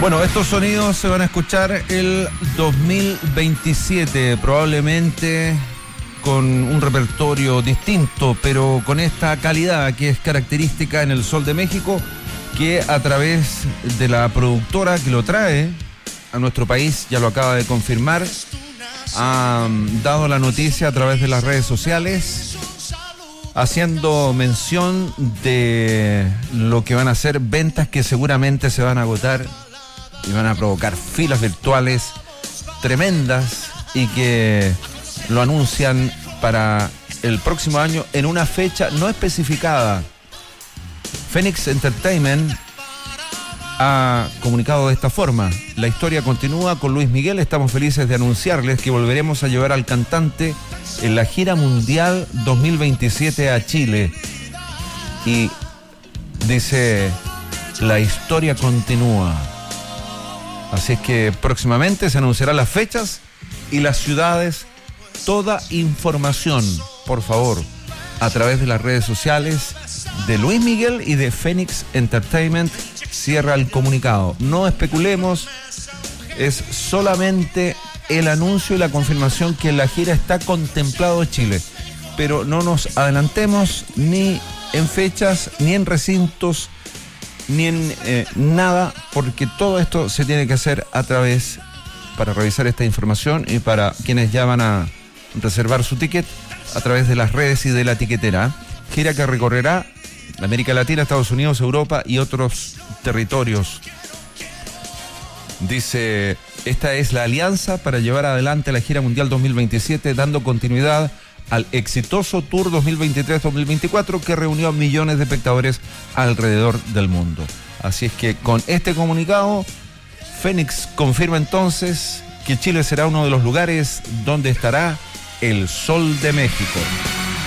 Bueno, estos sonidos se van a escuchar el 2027, probablemente con un repertorio distinto, pero con esta calidad que es característica en el Sol de México, que a través de la productora que lo trae a nuestro país, ya lo acaba de confirmar, ha dado la noticia a través de las redes sociales, haciendo mención de lo que van a ser ventas que seguramente se van a agotar y van a provocar filas virtuales tremendas, y que lo anuncian para el próximo año en una fecha no especificada. Phoenix Entertainment ha comunicado de esta forma: la historia continúa con Luis Miguel. Estamos felices de anunciarles que volveremos a llevar al cantante en la gira mundial 2027 a Chile. Y dice, la historia continúa. Así es que próximamente se anunciarán las fechas y las ciudades. Toda información, por favor, a través de las redes sociales de Luis Miguel y de Phoenix Entertainment. Cierra el comunicado. No especulemos, es solamente el anuncio y la confirmación que la gira está contemplado en Chile. Pero no nos adelantemos ni en fechas, ni en recintos, ni en nada, porque todo esto se tiene que hacer a través, para revisar esta información y para quienes ya van a reservar su ticket, a través de las redes y de la tiquetera. Gira que recorrerá América Latina, Estados Unidos, Europa y otros territorios. Dice, esta es la alianza para llevar adelante la gira mundial 2027, dando continuidad al exitoso Tour 2023-2024 que reunió a millones de espectadores alrededor del mundo. Así es que con este comunicado, Phoenix confirma entonces que Chile será uno de los lugares donde estará el Sol de México.